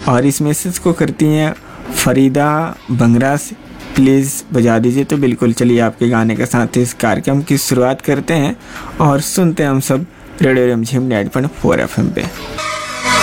और इस मैसेज को करती हैं फरीदा बंगरा से। प्लीज़ बजा दीजिए। तो बिल्कुल चलिए आपके गाने के साथ इस कार्यक्रम की शुरुआत करते हैं और सुनते हैं हम सब रेडियो रिमझिम 90.4 FM पे।